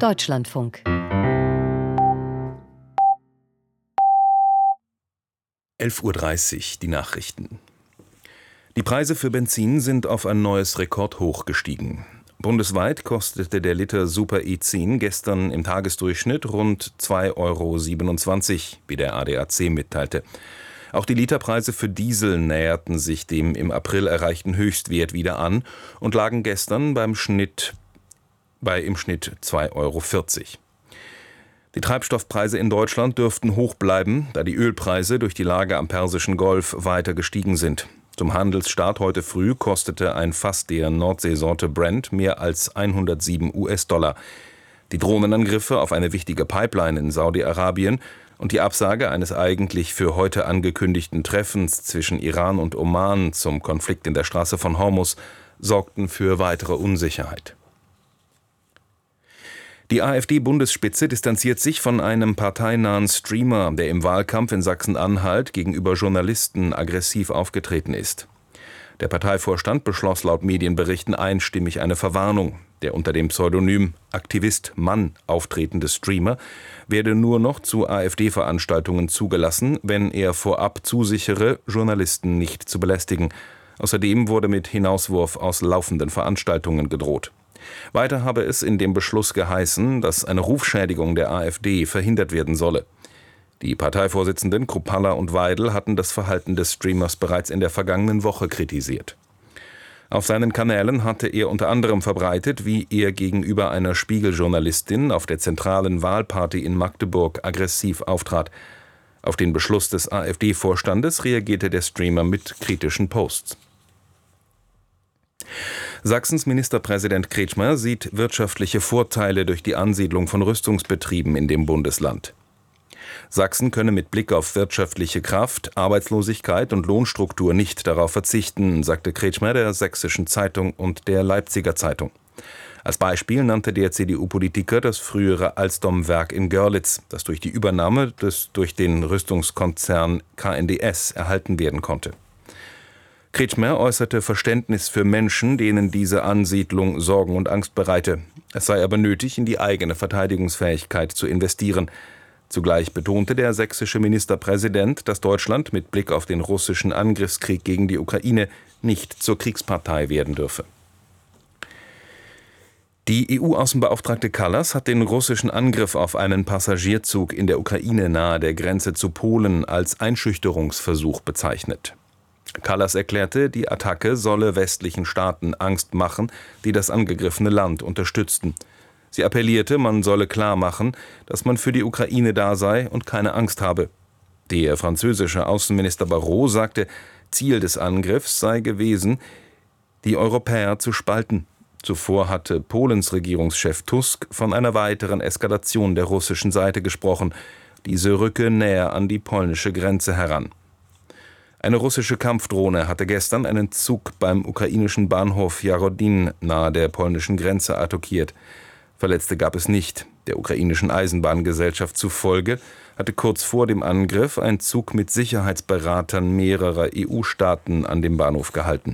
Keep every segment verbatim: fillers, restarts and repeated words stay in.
Deutschlandfunk. elf Uhr dreißig, die Nachrichten. Die Preise für Benzin sind auf ein neues Rekordhoch gestiegen. Bundesweit kostete der Liter Super E zehn gestern im Tagesdurchschnitt rund zwei Euro siebenundzwanzig, wie der A D A C mitteilte. Auch die Literpreise für Diesel näherten sich dem im April erreichten Höchstwert wieder an und lagen gestern beim Schnitt bei im Schnitt zwei Euro vierzig. Die Treibstoffpreise in Deutschland dürften hoch bleiben, da die Ölpreise durch die Lage am Persischen Golf weiter gestiegen sind. Zum Handelsstart heute früh kostete ein Fass der Nordseesorte Brent mehr als hundertsieben US-Dollar. Die Drohnenangriffe auf eine wichtige Pipeline in Saudi-Arabien und die Absage eines eigentlich für heute angekündigten Treffens zwischen Iran und Oman zum Konflikt in der Straße von Hormuz sorgten für weitere Unsicherheit. Die AfD-Bundesspitze distanziert sich von einem parteinahen Streamer, der im Wahlkampf in Sachsen-Anhalt gegenüber Journalisten aggressiv aufgetreten ist. Der Parteivorstand beschloss laut Medienberichten einstimmig eine Verwarnung. Der unter dem Pseudonym Aktivist Mann auftretende Streamer werde nur noch zu AfD-Veranstaltungen zugelassen, wenn er vorab zusichere, Journalisten nicht zu belästigen. Außerdem wurde mit Hinauswurf aus laufenden Veranstaltungen gedroht. Weiter habe es in dem Beschluss geheißen, dass eine Rufschädigung der AfD verhindert werden solle. Die Parteivorsitzenden Kruppalla und Weidel hatten das Verhalten des Streamers bereits in der vergangenen Woche kritisiert. Auf seinen Kanälen hatte er unter anderem verbreitet, wie er gegenüber einer Spiegel-Journalistin auf der zentralen Wahlparty in Magdeburg aggressiv auftrat. Auf den Beschluss des AfD-Vorstandes reagierte der Streamer mit kritischen Posts. Sachsens Ministerpräsident Kretschmer sieht wirtschaftliche Vorteile durch die Ansiedlung von Rüstungsbetrieben in dem Bundesland. Sachsen könne mit Blick auf wirtschaftliche Kraft, Arbeitslosigkeit und Lohnstruktur nicht darauf verzichten, sagte Kretschmer der Sächsischen Zeitung und der Leipziger Zeitung. Als Beispiel nannte der C D U-Politiker das frühere Alstom-Werk in Görlitz, das durch die Übernahme des durch den Rüstungskonzern K N D S erhalten werden konnte. Kretschmer äußerte Verständnis für Menschen, denen diese Ansiedlung Sorgen und Angst bereite. Es sei aber nötig, in die eigene Verteidigungsfähigkeit zu investieren. Zugleich betonte der sächsische Ministerpräsident, dass Deutschland mit Blick auf den russischen Angriffskrieg gegen die Ukraine nicht zur Kriegspartei werden dürfe. Die E U-Außenbeauftragte Kallas hat den russischen Angriff auf einen Passagierzug in der Ukraine nahe der Grenze zu Polen als Einschüchterungsversuch bezeichnet. Kallas erklärte, die Attacke solle westlichen Staaten Angst machen, die das angegriffene Land unterstützten. Sie appellierte, man solle klar machen, dass man für die Ukraine da sei und keine Angst habe. Der französische Außenminister Barrot sagte, Ziel des Angriffs sei gewesen, die Europäer zu spalten. Zuvor hatte Polens Regierungschef Tusk von einer weiteren Eskalation der russischen Seite gesprochen. Diese rücke näher an die polnische Grenze heran. Eine russische Kampfdrohne hatte gestern einen Zug beim ukrainischen Bahnhof Jarodin nahe der polnischen Grenze attackiert. Verletzte gab es nicht. Der ukrainischen Eisenbahngesellschaft zufolge hatte kurz vor dem Angriff ein Zug mit Sicherheitsberatern mehrerer E U-Staaten an dem Bahnhof gehalten.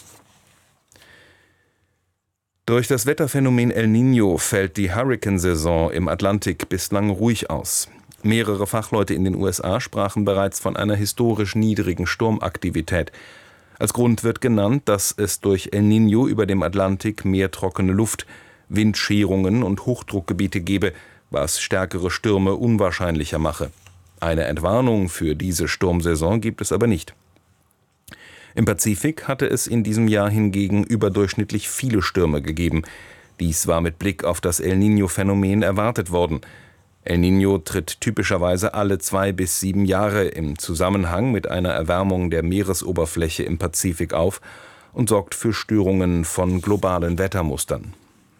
Durch das Wetterphänomen El Niño fällt die Hurrikansaison im Atlantik bislang ruhig aus. Mehrere Fachleute in den U S A sprachen bereits von einer historisch niedrigen Sturmaktivität. Als Grund wird genannt, dass es durch El Niño über dem Atlantik mehr trockene Luft, Windscherungen und Hochdruckgebiete gebe, was stärkere Stürme unwahrscheinlicher mache. Eine Entwarnung für diese Sturmsaison gibt es aber nicht. Im Pazifik hatte es in diesem Jahr hingegen überdurchschnittlich viele Stürme gegeben. Dies war mit Blick auf das El Niño-Phänomen erwartet worden. El Niño tritt typischerweise alle zwei bis sieben Jahre im Zusammenhang mit einer Erwärmung der Meeresoberfläche im Pazifik auf und sorgt für Störungen von globalen Wettermustern.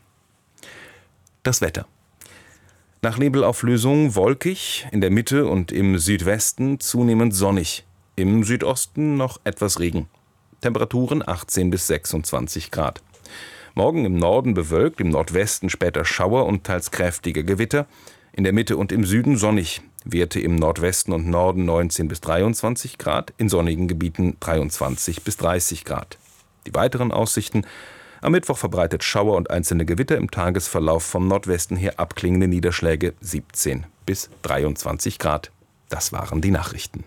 Das Wetter. Nach Nebelauflösung wolkig, in der Mitte und im Südwesten zunehmend sonnig, im Südosten noch etwas Regen. Temperaturen achtzehn bis sechsundzwanzig Grad. Morgen im Norden bewölkt, im Nordwesten später Schauer und teils kräftige Gewitter. In der Mitte und im Süden sonnig, Werte im Nordwesten und Norden neunzehn bis dreiundzwanzig Grad, in sonnigen Gebieten dreiundzwanzig bis dreißig Grad. Die weiteren Aussichten: Am Mittwoch verbreitet Schauer und einzelne Gewitter, im Tagesverlauf vom Nordwesten her abklingende Niederschläge, siebzehn bis dreiundzwanzig Grad. Das waren die Nachrichten.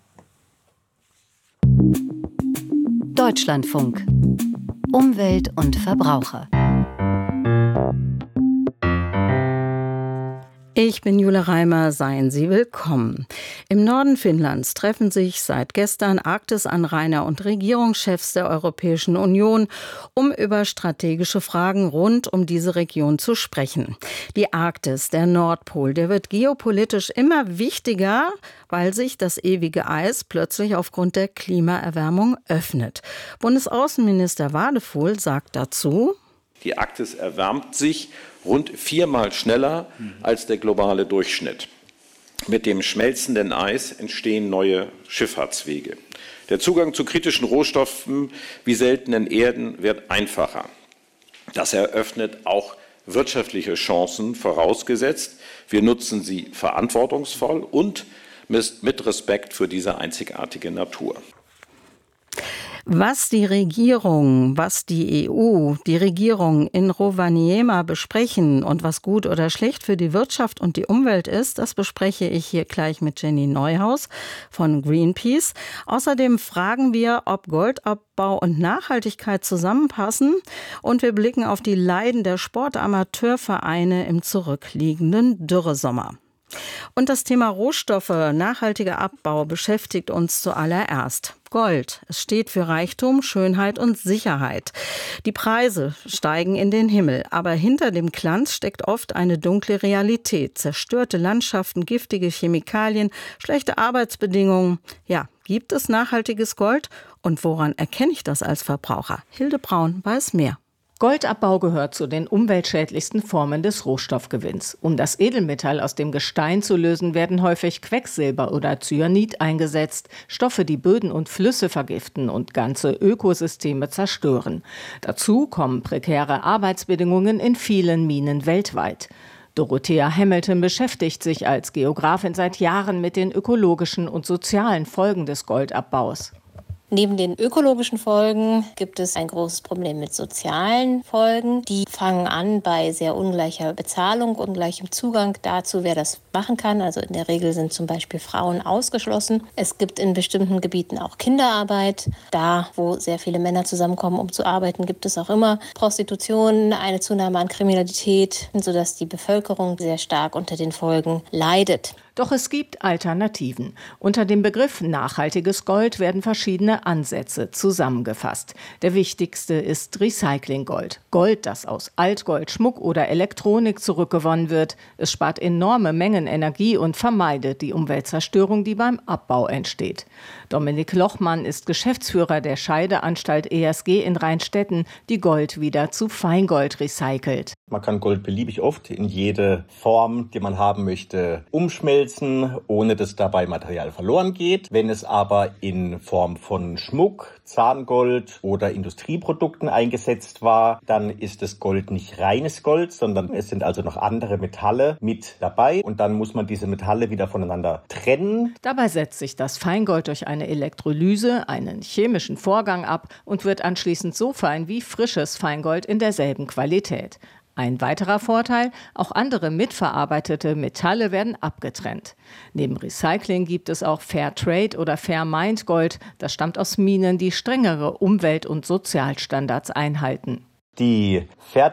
Deutschlandfunk. Umwelt und Verbraucher. Ich bin Jule Reimer, seien Sie willkommen. Im Norden Finnlands treffen sich seit gestern Arktisanrainer und Regierungschefs der Europäischen Union, um über strategische Fragen rund um diese Region zu sprechen. Die Arktis, der Nordpol, der wird geopolitisch immer wichtiger, weil sich das ewige Eis plötzlich aufgrund der Klimaerwärmung öffnet. Bundesaußenminister Wadefuhl sagt dazu: Die Arktis erwärmt sich rund viermal schneller als der globale Durchschnitt. Mit dem schmelzenden Eis entstehen neue Schifffahrtswege. Der Zugang zu kritischen Rohstoffen wie seltenen Erden wird einfacher. Das eröffnet auch wirtschaftliche Chancen, vorausgesetzt, wir nutzen sie verantwortungsvoll und mit Respekt für diese einzigartige Natur. Was die Regierung, was die E U, die Regierung in Rovaniemi besprechen und was gut oder schlecht für die Wirtschaft und die Umwelt ist, das bespreche ich hier gleich mit Jenny Neuhaus von Greenpeace. Außerdem fragen wir, ob Goldabbau und Nachhaltigkeit zusammenpassen, und wir blicken auf die Leiden der Sportamateurvereine im zurückliegenden Dürresommer. Und das Thema Rohstoffe, nachhaltiger Abbau beschäftigt uns zuallererst. Gold. Es steht für Reichtum, Schönheit und Sicherheit. Die Preise steigen in den Himmel, aber hinter dem Glanz steckt oft eine dunkle Realität. Zerstörte Landschaften, giftige Chemikalien, schlechte Arbeitsbedingungen. Ja, gibt es nachhaltiges Gold? Und woran erkenne ich das als Verbraucher? Hilde Braun weiß mehr. Goldabbau gehört zu den umweltschädlichsten Formen des Rohstoffgewinns. Um das Edelmetall aus dem Gestein zu lösen, werden häufig Quecksilber oder Cyanid eingesetzt, Stoffe, die Böden und Flüsse vergiften und ganze Ökosysteme zerstören. Dazu kommen prekäre Arbeitsbedingungen in vielen Minen weltweit. Dorothea Hamilton beschäftigt sich als Geografin seit Jahren mit den ökologischen und sozialen Folgen des Goldabbaus. Neben den ökologischen Folgen gibt es ein großes Problem mit sozialen Folgen. Die fangen an bei sehr ungleicher Bezahlung, ungleichem Zugang dazu, wer das machen kann. Also in der Regel sind zum Beispiel Frauen ausgeschlossen. Es gibt in bestimmten Gebieten auch Kinderarbeit. Da, wo sehr viele Männer zusammenkommen, um zu arbeiten, gibt es auch immer Prostitution, eine Zunahme an Kriminalität, sodass die Bevölkerung sehr stark unter den Folgen leidet. Doch es gibt Alternativen. Unter dem Begriff nachhaltiges Gold werden verschiedene Ansätze zusammengefasst. Der wichtigste ist Recyclinggold. Gold, das aus Altgold, Schmuck oder Elektronik zurückgewonnen wird. Es spart enorme Mengen Energie und vermeidet die Umweltzerstörung, die beim Abbau entsteht. Dominik Lochmann ist Geschäftsführer der Scheideanstalt E S G in Rheinstetten, die Gold wieder zu Feingold recycelt. Man kann Gold beliebig oft in jede Form, die man haben möchte, umschmelzen, ohne dass dabei Material verloren geht. Wenn es aber in Form von Schmuck, Zahngold oder Industrieprodukten eingesetzt war, dann ist das Gold nicht reines Gold, sondern es sind also noch andere Metalle mit dabei. Und dann muss man diese Metalle wieder voneinander trennen. Dabei setzt sich das Feingold durch eine Elektrolyse, einen chemischen Vorgang ab und wird anschließend so fein wie frisches Feingold in derselben Qualität. Ein weiterer Vorteil, auch andere mitverarbeitete Metalle werden abgetrennt. Neben Recycling gibt es auch Fairtrade oder Fairmined Gold. Das stammt aus Minen, die strengere Umwelt- und Sozialstandards einhalten. Die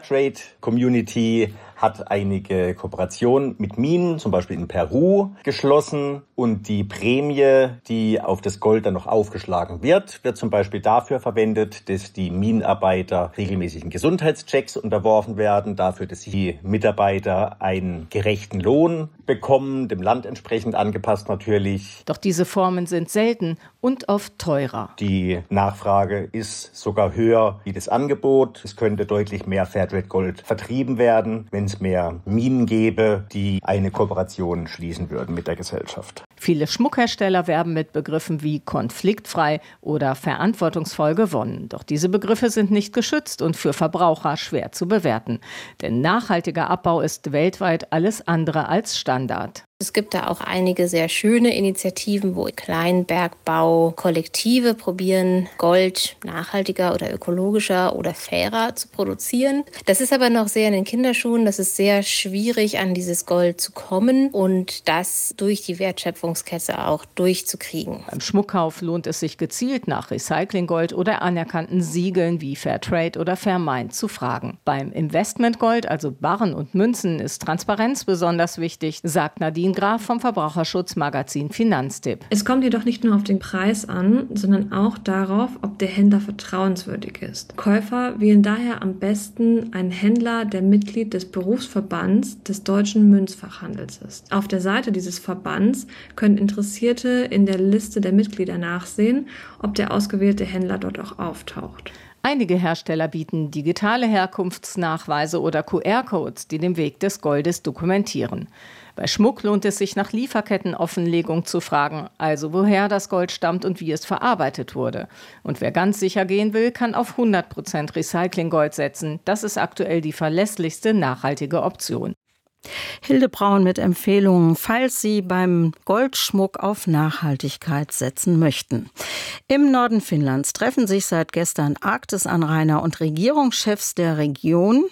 Fairtrade-Community hat einige Kooperationen mit Minen, zum Beispiel in Peru, geschlossen. Und die Prämie, die auf das Gold dann noch aufgeschlagen wird, wird zum Beispiel dafür verwendet, dass die Minenarbeiter regelmäßigen Gesundheitschecks unterworfen werden, dafür, dass die Mitarbeiter einen gerechten Lohn bekommen, dem Land entsprechend angepasst natürlich. Doch diese Formen sind selten und oft teurer. Die Nachfrage ist sogar höher wie das Angebot. Es könnte deutlich mehr Fairtrade-Gold vertrieben werden, wenn es mehr Minen gäbe, die eine Kooperation schließen würden mit der Gesellschaft. Viele Schmuckhersteller werben mit Begriffen wie konfliktfrei oder verantwortungsvoll gewonnen. Doch diese Begriffe sind nicht geschützt und für Verbraucher schwer zu bewerten. Denn nachhaltiger Abbau ist weltweit alles andere als Standard. Es gibt da auch einige sehr schöne Initiativen, wo Kleinbergbaukollektive probieren, Gold nachhaltiger oder ökologischer oder fairer zu produzieren. Das ist aber noch sehr in den Kinderschuhen. Das ist sehr schwierig, an dieses Gold zu kommen und das durch die Wertschöpfungskette auch durchzukriegen. Beim Schmuckkauf lohnt es sich gezielt nach Recyclinggold oder anerkannten Siegeln wie Fairtrade oder Fairmined zu fragen. Beim Investmentgold, also Barren und Münzen, ist Transparenz besonders wichtig, sagt Nadine Graf vom Verbraucherschutzmagazin Finanztipp. Es kommt jedoch nicht nur auf den Preis an, sondern auch darauf, ob der Händler vertrauenswürdig ist. Käufer wählen daher am besten einen Händler, der Mitglied des Berufsverbands des deutschen Münzfachhandels ist. Auf der Seite dieses Verbands können Interessierte in der Liste der Mitglieder nachsehen, ob der ausgewählte Händler dort auch auftaucht. Einige Hersteller bieten digitale Herkunftsnachweise oder Q R-Codes, die den Weg des Goldes dokumentieren. Bei Schmuck lohnt es sich, nach Lieferkettenoffenlegung zu fragen, also woher das Gold stammt und wie es verarbeitet wurde. Und wer ganz sicher gehen will, kann auf hundert Prozent Recyclinggold setzen. Das ist aktuell die verlässlichste nachhaltige Option. Hilde Braun mit Empfehlungen, falls Sie beim Goldschmuck auf Nachhaltigkeit setzen möchten. Im Norden Finnlands treffen sich seit gestern Arktisanrainer und Regierungschefs der Region,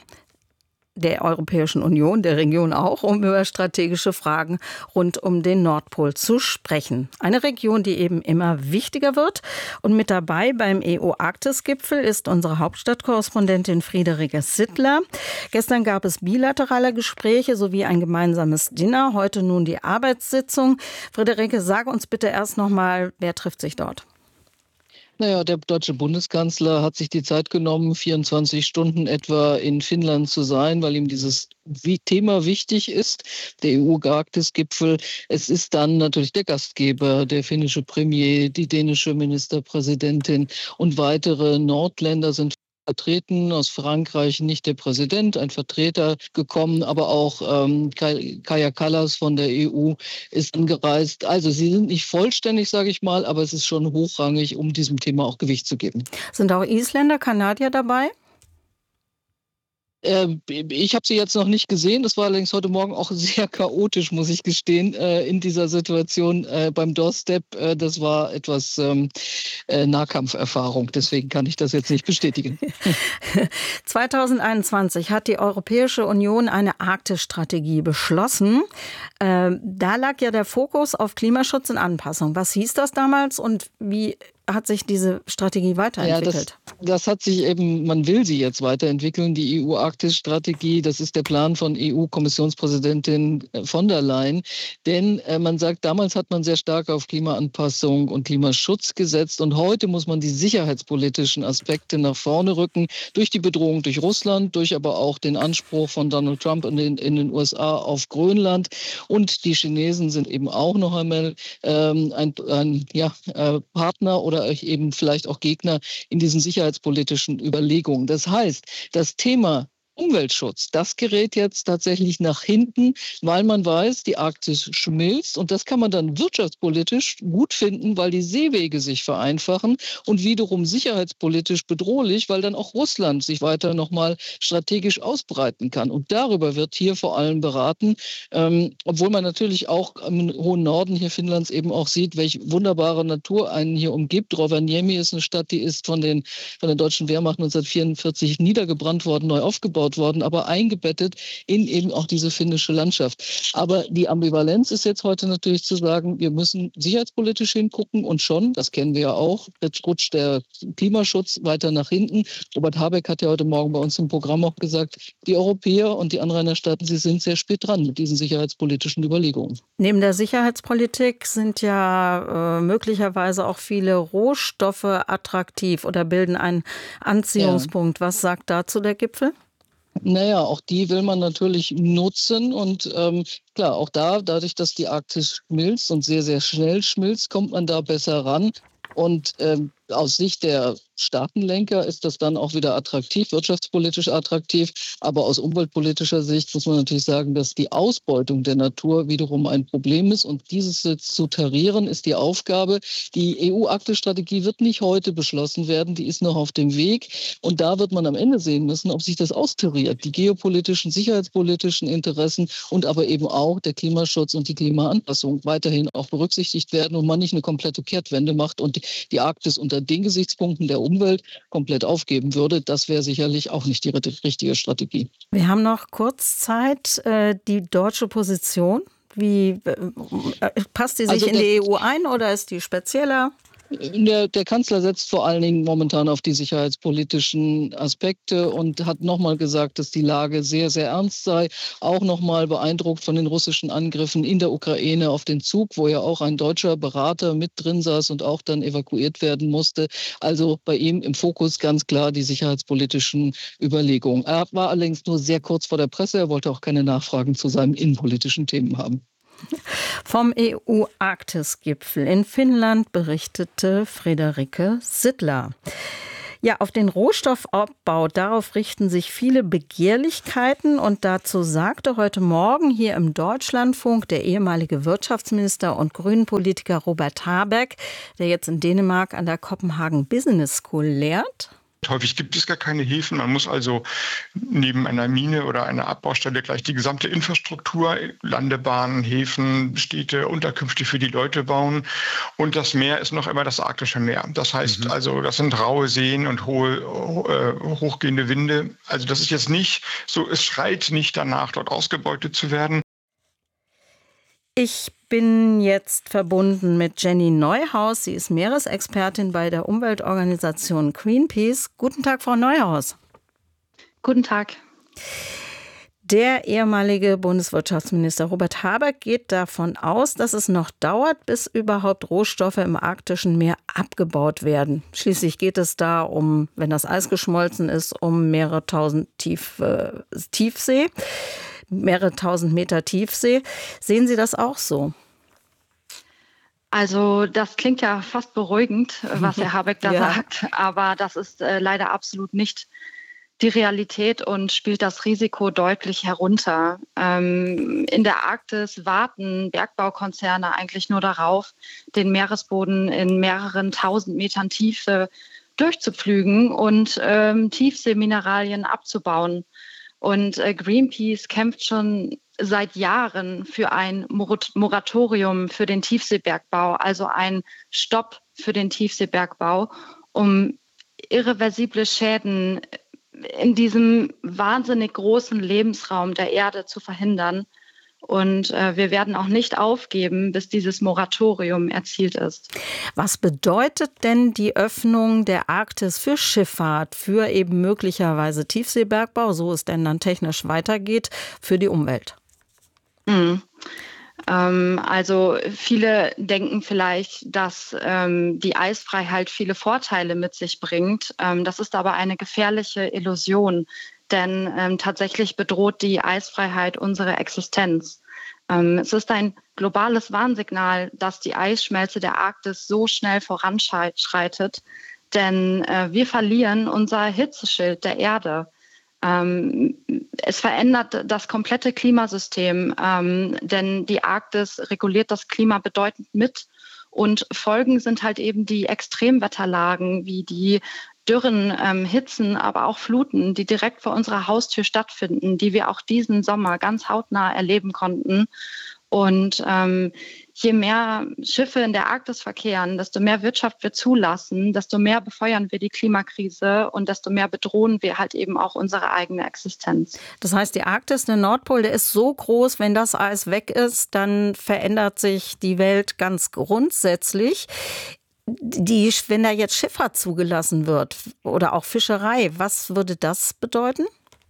der Europäischen Union, der Region auch, um über strategische Fragen rund um den Nordpol zu sprechen. Eine Region, die eben immer wichtiger wird. Und mit dabei beim E U-Arktis-Gipfel ist unsere Hauptstadtkorrespondentin Friederike Sittler. Gestern gab es bilaterale Gespräche sowie ein gemeinsames Dinner. Heute nun die Arbeitssitzung. Friederike, sag uns bitte erst noch mal, wer trifft sich dort? Naja, der deutsche Bundeskanzler hat sich die Zeit genommen, vierundzwanzig Stunden etwa in Finnland zu sein, weil ihm dieses Thema wichtig ist, der E U-Arktis-Gipfel. Es ist dann natürlich der Gastgeber, der finnische Premier, die dänische Ministerpräsidentin und weitere Nordländer sind vertreten, aus Frankreich nicht der Präsident, ein Vertreter gekommen, aber auch ähm, Kaja Kallas von der E U ist angereist. Also sie sind nicht vollständig, sage ich mal, aber es ist schon hochrangig, um diesem Thema auch Gewicht zu geben. Sind auch Isländer, Kanadier dabei? Ich habe sie jetzt noch nicht gesehen. Das war allerdings heute Morgen auch sehr chaotisch, muss ich gestehen, in dieser Situation beim Doorstep. Das war etwas Nahkampferfahrung. Deswegen kann ich das jetzt nicht bestätigen. zwanzig einundzwanzig hat die Europäische Union eine Arktisstrategie beschlossen. Da lag ja der Fokus auf Klimaschutz und Anpassung. Was hieß das damals und wie hat sich diese Strategie weiterentwickelt? Ja, das, das hat sich eben, man will sie jetzt weiterentwickeln, die E U-Arktis-Strategie. Das ist der Plan von E U-Kommissionspräsidentin von der Leyen. Denn äh, man sagt, damals hat man sehr stark auf Klimaanpassung und Klimaschutz gesetzt. Und heute muss man die sicherheitspolitischen Aspekte nach vorne rücken. Durch die Bedrohung durch Russland, durch aber auch den Anspruch von Donald Trump in den, in den U S A auf Grönland. Und die Chinesen sind eben auch noch einmal ähm, ein, ein ja, äh, Partner oder eben vielleicht auch Gegner in diesen sicherheitspolitischen Überlegungen. Das heißt, das Thema Umweltschutz, das gerät jetzt tatsächlich nach hinten, weil man weiß, die Arktis schmilzt und das kann man dann wirtschaftspolitisch gut finden, weil die Seewege sich vereinfachen und wiederum sicherheitspolitisch bedrohlich, weil dann auch Russland sich weiter nochmal strategisch ausbreiten kann. Und darüber wird hier vor allem beraten, ähm, obwohl man natürlich auch im hohen Norden hier Finnlands eben auch sieht, welche wunderbare Natur einen hier umgibt. Rovaniemi ist eine Stadt, die ist von, den, von der deutschen Wehrmacht neunzehnhundertvierundvierzig niedergebrannt worden, neu aufgebaut worden, aber eingebettet in eben auch diese finnische Landschaft. Aber die Ambivalenz ist jetzt heute natürlich zu sagen, wir müssen sicherheitspolitisch hingucken und schon, das kennen wir ja auch, jetzt rutscht der Klimaschutz weiter nach hinten. Robert Habeck hat ja heute Morgen bei uns im Programm auch gesagt, die Europäer und die Anrainerstaaten, sie sind sehr spät dran mit diesen sicherheitspolitischen Überlegungen. Neben der Sicherheitspolitik sind ja äh, möglicherweise auch viele Rohstoffe attraktiv oder bilden einen Anziehungspunkt. Ja. Was sagt dazu der Gipfel? Naja, auch die will man natürlich nutzen und ähm, klar, auch da, dadurch, dass die Arktis schmilzt und sehr, sehr schnell schmilzt, kommt man da besser ran. Und ähm, Aus Sicht der Staatenlenker ist das dann auch wieder attraktiv, wirtschaftspolitisch attraktiv. Aber aus umweltpolitischer Sicht muss man natürlich sagen, dass die Ausbeutung der Natur wiederum ein Problem ist. Und dieses jetzt zu tarieren, ist die Aufgabe. Die E U-Arktis-Strategie wird nicht heute beschlossen werden. Die ist noch auf dem Weg. Und da wird man am Ende sehen müssen, ob sich das austariert. Die geopolitischen, sicherheitspolitischen Interessen und aber eben auch der Klimaschutz und die Klimaanpassung weiterhin auch berücksichtigt werden und man nicht eine komplette Kehrtwende macht und die Arktis unter den Gesichtspunkten der Umwelt komplett aufgeben würde. Das wäre sicherlich auch nicht die richtige Strategie. Wir haben noch kurz Zeit. Die deutsche Position, wie passt die sich also in die E U ein oder ist die spezieller? Der, der Kanzler setzt vor allen Dingen momentan auf die sicherheitspolitischen Aspekte und hat nochmal gesagt, dass die Lage sehr, sehr ernst sei. Auch nochmal beeindruckt von den russischen Angriffen in der Ukraine auf den Zug, wo ja auch ein deutscher Berater mit drin saß und auch dann evakuiert werden musste. Also bei ihm im Fokus ganz klar die sicherheitspolitischen Überlegungen. Er war allerdings nur sehr kurz vor der Presse. Er wollte auch keine Nachfragen zu seinen innenpolitischen Themen haben. Vom E U-Arktis-Gipfel in Finnland berichtete Friederike Sittler. Ja, auf den Rohstoffabbau, darauf richten sich viele Begehrlichkeiten. Und dazu sagte heute Morgen hier im Deutschlandfunk der ehemalige Wirtschaftsminister und Grünen-Politiker Robert Habeck, der jetzt in Dänemark an der Copenhagen Business School lehrt. Häufig gibt es gar keine Häfen. Man muss also neben einer Mine oder einer Abbaustelle gleich die gesamte Infrastruktur, Landebahnen, Häfen, Städte, Unterkünfte für die Leute bauen. Und das Meer ist noch immer das arktische Meer. Das heißt mhm. also, das sind raue Seen und hohe, äh, hochgehende Winde. Also das ist jetzt nicht so, es schreit nicht danach, dort ausgebeutet zu werden. Ich bin jetzt verbunden mit Jenny Neuhaus. Sie ist Meeresexpertin bei der Umweltorganisation Greenpeace. Guten Tag, Frau Neuhaus. Guten Tag. Der ehemalige Bundeswirtschaftsminister Robert Habeck geht davon aus, dass es noch dauert, bis überhaupt Rohstoffe im arktischen Meer abgebaut werden. Schließlich geht es da um, wenn das Eis geschmolzen ist, um mehrere tausend Tief, äh, Tiefsee. mehrere tausend Meter Tiefsee. Sehen Sie das auch so? Also das klingt ja fast beruhigend, was Herr Habeck da ja. sagt, aber das ist äh, leider absolut nicht die Realität und spielt das Risiko deutlich herunter. Ähm, in der Arktis warten Bergbaukonzerne eigentlich nur darauf, den Meeresboden in mehreren tausend Metern Tiefe durchzupflügen und ähm, Tiefseemineralien abzubauen. Und äh, Greenpeace kämpft schon seit Jahren für ein Moratorium für den Tiefseebergbau, also ein Stopp für den Tiefseebergbau, um irreversible Schäden in diesem wahnsinnig großen Lebensraum der Erde zu verhindern. Und äh, wir werden auch nicht aufgeben, bis dieses Moratorium erzielt ist. Was bedeutet denn die Öffnung der Arktis für Schifffahrt, für eben möglicherweise Tiefseebergbau, so es denn dann technisch weitergeht, für die Umwelt? Mhm. Ähm, also viele denken vielleicht, dass ähm, die Eisfreiheit viele Vorteile mit sich bringt. Ähm, das ist aber eine gefährliche Illusion. Denn ähm, tatsächlich bedroht die Eisfreiheit unsere Existenz. Ähm, es ist ein globales Warnsignal, dass die Eisschmelze der Arktis so schnell voranschreitet. Denn äh, wir verlieren unser Hitzeschild der Erde. Ähm, es verändert das komplette Klimasystem, ähm, denn die Arktis reguliert das Klima bedeutend mit. Und Folgen sind halt eben die Extremwetterlagen wie die Dürren, ähm, Hitzen, aber auch Fluten, die direkt vor unserer Haustür stattfinden, die wir auch diesen Sommer ganz hautnah erleben konnten. Und ähm, je mehr Schiffe in der Arktis verkehren, desto mehr Wirtschaft wir zulassen, desto mehr befeuern wir die Klimakrise und desto mehr bedrohen wir halt eben auch unsere eigene Existenz. Das heißt, die Arktis, der Nordpol, der ist so groß, wenn das Eis weg ist, dann verändert sich die Welt ganz grundsätzlich. Die, wenn da jetzt Schifffahrt zugelassen wird oder auch Fischerei, was würde das bedeuten?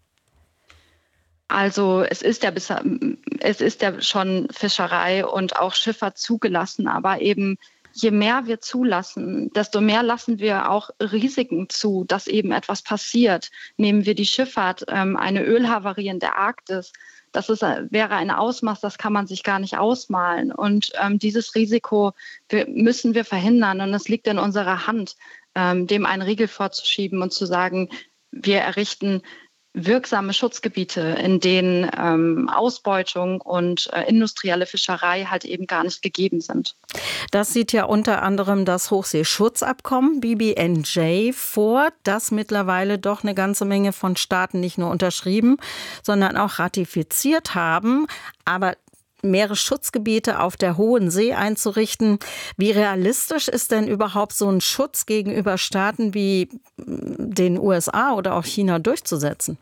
Also es ist ja bisher, es ist ja schon Fischerei und auch Schifffahrt zugelassen, aber eben je mehr wir zulassen, desto mehr lassen wir auch Risiken zu, dass eben etwas passiert. Nehmen wir die Schifffahrt, ähm, eine Ölhavarie in der Arktis. Das ist, wäre ein Ausmaß, das kann man sich gar nicht ausmalen. Und ähm, dieses Risiko wir, müssen wir verhindern. Und es liegt in unserer Hand. ähm, dem einen Riegel vorzuschieben und zu sagen, wir errichten wirksame Schutzgebiete, in denen ähm, Ausbeutung und äh, industrielle Fischerei halt eben gar nicht gegeben sind. Das sieht ja unter anderem das Hochseeschutzabkommen B B N J vor, das mittlerweile doch eine ganze Menge von Staaten nicht nur unterschrieben, sondern auch ratifiziert haben. Aber Meeresschutzgebiete auf der Hohen See einzurichten. Wie realistisch ist denn überhaupt so ein Schutz gegenüber Staaten wie den U S A oder auch China durchzusetzen?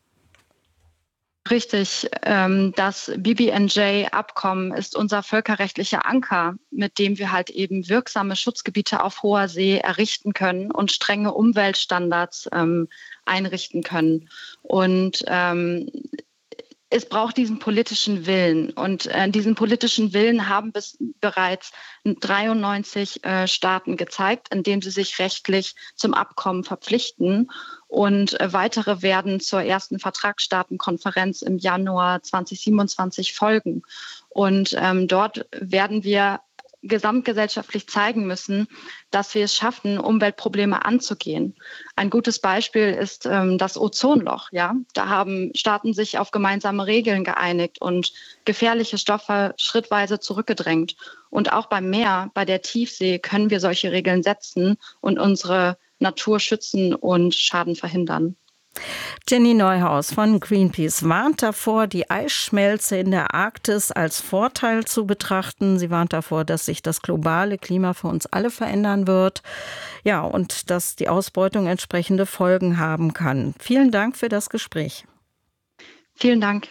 Richtig, das B B N J-Abkommen ist unser völkerrechtlicher Anker, mit dem wir halt eben wirksame Schutzgebiete auf hoher See errichten können und strenge Umweltstandards einrichten können. Und ähm, es braucht diesen politischen Willen. Und äh, diesen politischen Willen haben bis, bereits dreiundneunzig äh, Staaten gezeigt, indem sie sich rechtlich zum Abkommen verpflichten. Und äh, weitere werden zur ersten Vertragsstaatenkonferenz im Januar zweitausendsiebenundzwanzig folgen. Und ähm, dort werden wir gesamtgesellschaftlich zeigen müssen, dass wir es schaffen, Umweltprobleme anzugehen. Ein gutes Beispiel ist ähm, das Ozonloch. Ja? Da haben Staaten sich auf gemeinsame Regeln geeinigt und gefährliche Stoffe schrittweise zurückgedrängt. Und auch beim Meer, bei der Tiefsee, können wir solche Regeln setzen und unsere Natur schützen und Schaden verhindern. Jenny Neuhaus von Greenpeace warnt davor, die Eisschmelze in der Arktis als Vorteil zu betrachten. Sie warnt davor, dass sich das globale Klima für uns alle verändern wird. Ja, und dass die Ausbeutung entsprechende Folgen haben kann. Vielen Dank für das Gespräch. Vielen Dank.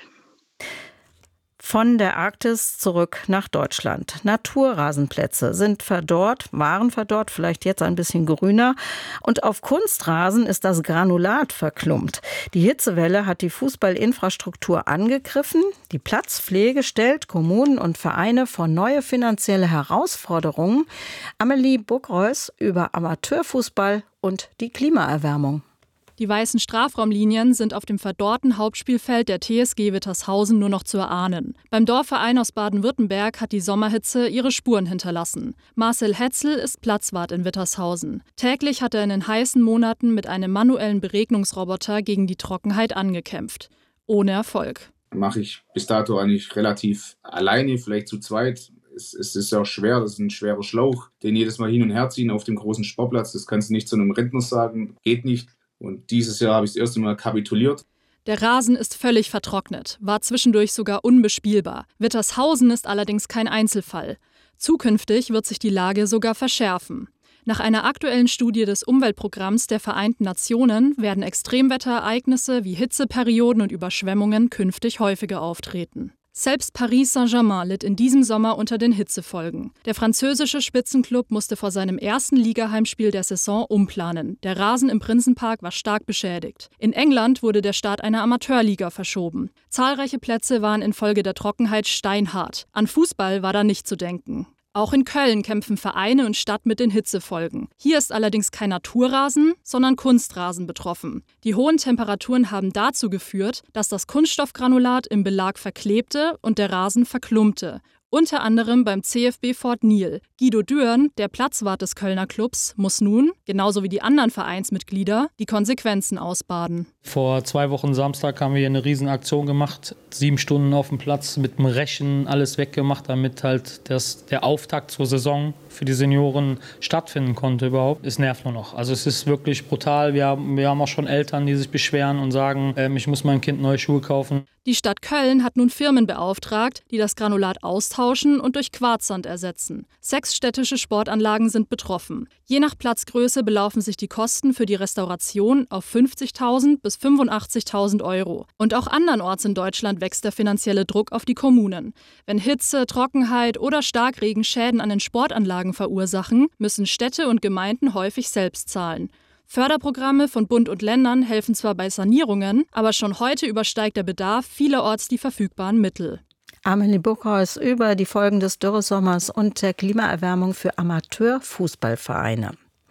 Von der Arktis zurück nach Deutschland. Naturrasenplätze sind verdorrt, waren verdorrt, vielleicht jetzt ein bisschen grüner. Und auf Kunstrasen ist das Granulat verklumpt. Die Hitzewelle hat die Fußballinfrastruktur angegriffen. Die Platzpflege stellt Kommunen und Vereine vor neue finanzielle Herausforderungen. Amelie Buckreus über Amateurfußball und die Klimaerwärmung. Die weißen Strafraumlinien sind auf dem verdorrten Hauptspielfeld der T S G Wittershausen nur noch zu erahnen. Beim Dorfverein aus Baden-Württemberg hat die Sommerhitze ihre Spuren hinterlassen. Marcel Hetzel ist Platzwart in Wittershausen. Täglich hat er in den heißen Monaten mit einem manuellen Beregnungsroboter gegen die Trockenheit angekämpft. Ohne Erfolg. Mache ich bis dato eigentlich relativ alleine, vielleicht zu zweit. Es, es ist auch schwer, das ist ein schwerer Schlauch, den jedes Mal hin und her ziehen auf dem großen Sportplatz. Das kannst du nicht zu einem Rentner sagen, geht nicht. Und dieses Jahr habe ich das erste Mal kapituliert. Der Rasen ist völlig vertrocknet, war zwischendurch sogar unbespielbar. Wittershausen ist allerdings kein Einzelfall. Zukünftig wird sich die Lage sogar verschärfen. Nach einer aktuellen Studie des Umweltprogramms der Vereinten Nationen werden Extremwetterereignisse wie Hitzeperioden und Überschwemmungen künftig häufiger auftreten. Selbst Paris Saint-Germain litt in diesem Sommer unter den Hitzefolgen. Der französische Spitzenklub musste vor seinem ersten Ligaheimspiel der Saison umplanen. Der Rasen im Prinzenpark war stark beschädigt. In England wurde der Start einer Amateurliga verschoben. Zahlreiche Plätze waren infolge der Trockenheit steinhart. An Fußball war da nicht zu denken. Auch in Köln kämpfen Vereine und Stadt mit den Hitzefolgen. Hier ist allerdings kein Naturrasen, sondern Kunstrasen betroffen. Die hohen Temperaturen haben dazu geführt, dass das Kunststoffgranulat im Belag verklebte und der Rasen verklumpte. Unter anderem beim C F B Fort Niel. Guido Dürn, der Platzwart des Kölner Clubs, muss nun, genauso wie die anderen Vereinsmitglieder, die Konsequenzen ausbaden. Vor zwei Wochen Samstag haben wir eine Riesenaktion gemacht. Sieben Stunden auf dem Platz mit dem Rechen, alles weggemacht, damit halt das, der Auftakt zur Saison für die Senioren stattfinden konnte überhaupt. Es nervt nur noch. Also es ist wirklich brutal. Wir haben, wir haben auch schon Eltern, die sich beschweren und sagen, ähm, ich muss meinem Kind neue Schuhe kaufen. Die Stadt Köln hat nun Firmen beauftragt, die das Granulat austauschen und durch Quarzsand ersetzen. Sechs städtische Sportanlagen sind betroffen. Je nach Platzgröße belaufen sich die Kosten für die Restauration auf fünfzigtausend bis fünfundachtzigtausend Euro. Und auch andernorts in Deutschland wächst der finanzielle Druck auf die Kommunen. Wenn Hitze, Trockenheit oder Starkregen Schäden an den Sportanlagen verursachen, müssen Städte und Gemeinden häufig selbst zahlen. Förderprogramme von Bund und Ländern helfen zwar bei Sanierungen, aber schon heute übersteigt der Bedarf vielerorts die verfügbaren Mittel. Amelie Buckhaus über die Folgen des Dürresommers und der Klimaerwärmung für Amateurfußballvereine.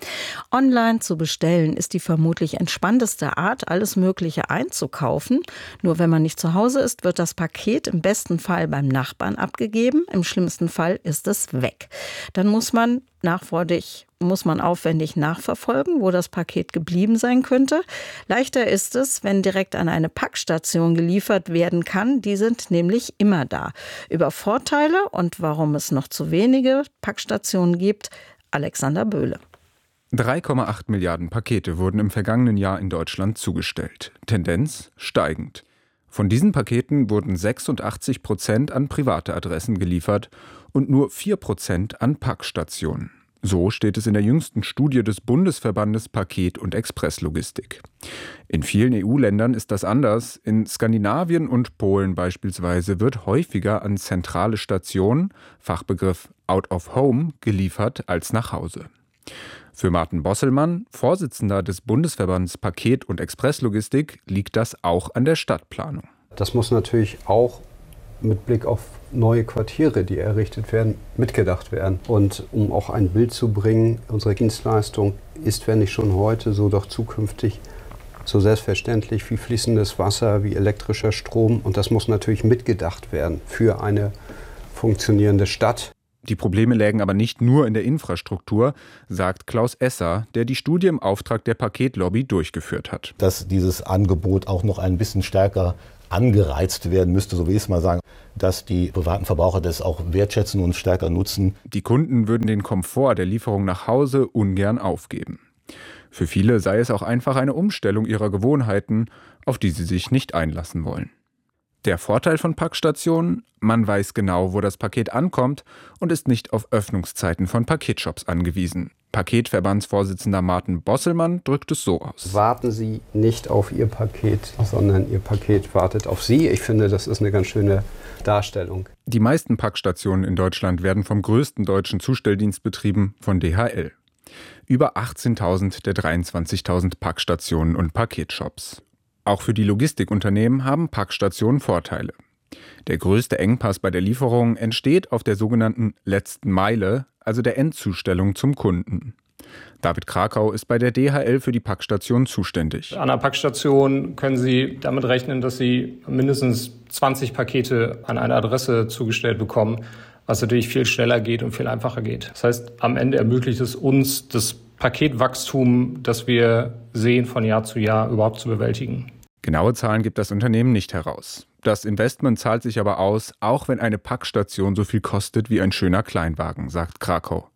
Online zu bestellen ist die vermutlich entspannteste Art, alles Mögliche einzukaufen. Nur wenn man nicht zu Hause ist, wird das Paket im besten Fall beim Nachbarn abgegeben. Im schlimmsten Fall ist es weg. Dann muss man nachforderlich muss man aufwendig nachverfolgen, wo das Paket geblieben sein könnte. Leichter ist es, wenn direkt an eine Packstation geliefert werden kann. Die sind nämlich immer da. Über Vorteile und warum es noch zu wenige Packstationen gibt, Alexander Böhle. drei Komma acht Milliarden Pakete wurden im vergangenen Jahr in Deutschland zugestellt. Tendenz steigend. Von diesen Paketen wurden sechsundachtzig Prozent an private Adressen geliefert und nur vier Prozent an Packstationen. So steht es in der jüngsten Studie des Bundesverbandes Paket- und Expresslogistik. In vielen E U-Ländern ist das anders. In Skandinavien und Polen beispielsweise wird häufiger an zentrale Stationen, Fachbegriff Out of Home, geliefert als nach Hause. Für Martin Bosselmann, Vorsitzender des Bundesverbands Paket- und Expresslogistik, liegt das auch an der Stadtplanung. Das muss natürlich auch mit Blick auf neue Quartiere, die errichtet werden, mitgedacht werden. Und um auch ein Bild zu bringen, unsere Dienstleistung ist, wenn nicht schon heute, so doch zukünftig so selbstverständlich wie fließendes Wasser, wie elektrischer Strom. Und das muss natürlich mitgedacht werden für eine funktionierende Stadt. Die Probleme lägen aber nicht nur in der Infrastruktur, sagt Klaus Esser, der die Studie im Auftrag der Paketlobby durchgeführt hat. Dass dieses Angebot auch noch ein bisschen stärker angereizt werden müsste, so will ich es mal sagen, dass die privaten Verbraucher das auch wertschätzen und stärker nutzen. Die Kunden würden den Komfort der Lieferung nach Hause ungern aufgeben. Für viele sei es auch einfach eine Umstellung ihrer Gewohnheiten, auf die sie sich nicht einlassen wollen. Der Vorteil von Packstationen: Man weiß genau, wo das Paket ankommt und ist nicht auf Öffnungszeiten von Paketshops angewiesen. Paketverbandsvorsitzender Martin Bosselmann drückt es so aus. Warten Sie nicht auf Ihr Paket, sondern Ihr Paket wartet auf Sie. Ich finde, das ist eine ganz schöne Darstellung. Die meisten Packstationen in Deutschland werden vom größten deutschen Zustelldienst betrieben, von D H L. Über achtzehntausend der dreiundzwanzigtausend Packstationen und Paketshops. Auch für die Logistikunternehmen haben Packstationen Vorteile. Der größte Engpass bei der Lieferung entsteht auf der sogenannten letzten Meile, also der Endzustellung zum Kunden. David Krakau ist bei der D H L für die Packstation zuständig. An einer Packstation können Sie damit rechnen, dass Sie mindestens zwanzig Pakete an eine Adresse zugestellt bekommen, was natürlich viel schneller geht und viel einfacher geht. Das heißt, am Ende ermöglicht es uns, das Paketwachstum, das wir sehen, von Jahr zu Jahr überhaupt zu bewältigen. Genaue Zahlen gibt das Unternehmen nicht heraus. Das Investment zahlt sich aber aus, auch wenn eine Packstation so viel kostet wie ein schöner Kleinwagen, sagt Krakau.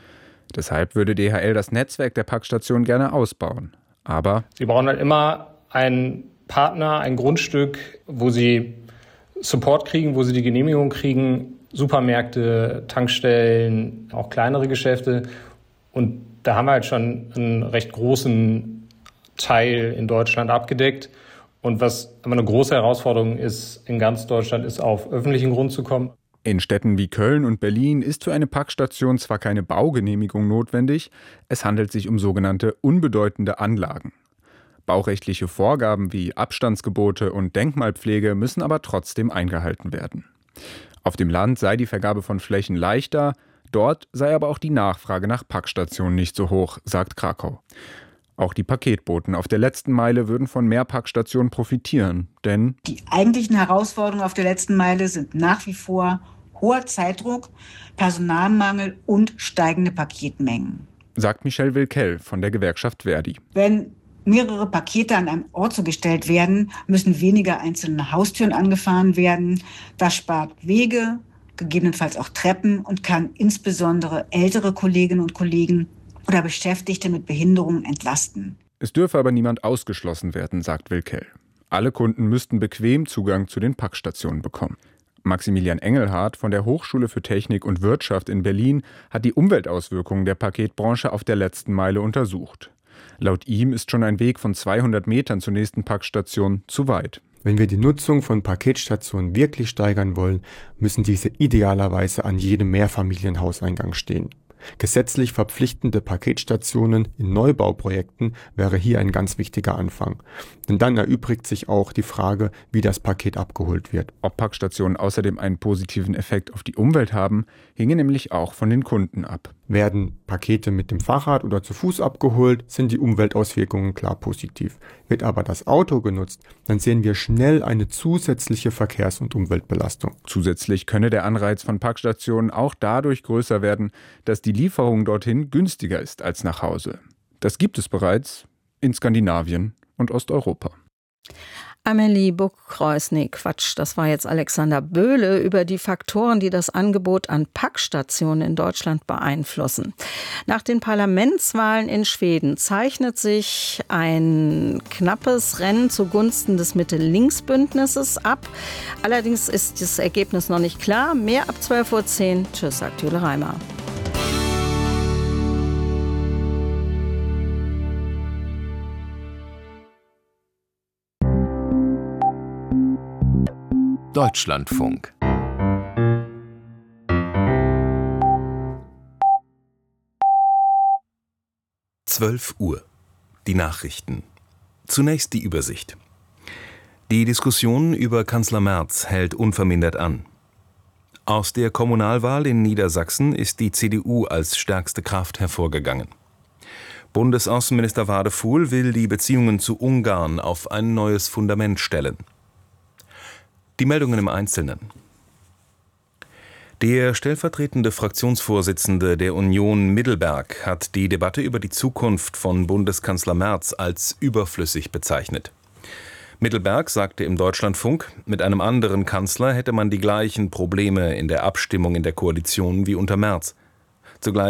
Deshalb würde D H L das Netzwerk der Packstationen gerne ausbauen. Aber Sie brauchen halt immer einen Partner, ein Grundstück, wo Sie Support kriegen, wo Sie die Genehmigung kriegen, Supermärkte, Tankstellen, auch kleinere Geschäfte. Und da haben wir halt schon einen recht großen Teil in Deutschland abgedeckt. Und was immer eine große Herausforderung ist, in ganz Deutschland, ist auf öffentlichen Grund zu kommen. In Städten wie Köln und Berlin ist für eine Packstation zwar keine Baugenehmigung notwendig, es handelt sich um sogenannte unbedeutende Anlagen. Baurechtliche Vorgaben wie Abstandsgebote und Denkmalpflege müssen aber trotzdem eingehalten werden. Auf dem Land sei die Vergabe von Flächen leichter, dort sei aber auch die Nachfrage nach Packstationen nicht so hoch, sagt Krakau. Auch die Paketboten auf der letzten Meile würden von mehr Packstationen profitieren, denn die eigentlichen Herausforderungen auf der letzten Meile sind nach wie vor hoher Zeitdruck, Personalmangel und steigende Paketmengen, sagt Michelle Wilkell von der Gewerkschaft Verdi. Wenn mehrere Pakete an einem Ort zugestellt werden, müssen weniger einzelne Haustüren angefahren werden. Das spart Wege, gegebenenfalls auch Treppen und kann insbesondere ältere Kolleginnen und Kollegen oder Beschäftigte mit Behinderungen entlasten. Es dürfe aber niemand ausgeschlossen werden, sagt Wilkell. Alle Kunden müssten bequem Zugang zu den Packstationen bekommen. Maximilian Engelhardt von der Hochschule für Technik und Wirtschaft in Berlin hat die Umweltauswirkungen der Paketbranche auf der letzten Meile untersucht. Laut ihm ist schon ein Weg von zweihundert Metern zur nächsten Packstation zu weit. Wenn wir die Nutzung von Paketstationen wirklich steigern wollen, müssen diese idealerweise an jedem Mehrfamilienhauseingang stehen. Gesetzlich verpflichtende Paketstationen in Neubauprojekten wäre hier ein ganz wichtiger Anfang. Denn dann erübrigt sich auch die Frage, wie das Paket abgeholt wird. Ob Packstationen außerdem einen positiven Effekt auf die Umwelt haben, hinge nämlich auch von den Kunden ab. Werden Pakete mit dem Fahrrad oder zu Fuß abgeholt, sind die Umweltauswirkungen klar positiv. Wird aber das Auto genutzt, dann sehen wir schnell eine zusätzliche Verkehrs- und Umweltbelastung. Zusätzlich könne der Anreiz von Packstationen auch dadurch größer werden, dass die Lieferung dorthin günstiger ist als nach Hause. Das gibt es bereits in Skandinavien und Osteuropa. Amelie Buck-Kreuz, nee, Quatsch, das war jetzt Alexander Böhle über die Faktoren, die das Angebot an Packstationen in Deutschland beeinflussen. Nach den Parlamentswahlen in Schweden zeichnet sich ein knappes Rennen zugunsten des Mitte-Links-Bündnisses ab. Allerdings ist das Ergebnis noch nicht klar. Mehr ab zwölf Uhr zehn. Tschüss, sagt Jule Reimer. Deutschlandfunk. zwölf Uhr. Die Nachrichten. Zunächst die Übersicht. Die Diskussion über Kanzler Merz hält unvermindert an. Aus der Kommunalwahl in Niedersachsen ist die C D U als stärkste Kraft hervorgegangen. Bundesaußenminister Wadefuhl will die Beziehungen zu Ungarn auf ein neues Fundament stellen. Die Meldungen im Einzelnen. Der stellvertretende Fraktionsvorsitzende der Union Middelberg hat die Debatte über die Zukunft von Bundeskanzler Merz als überflüssig bezeichnet. Middelberg sagte im Deutschlandfunk, mit einem anderen Kanzler hätte man die gleichen Probleme in der Abstimmung in der Koalition wie unter Merz. Zugleich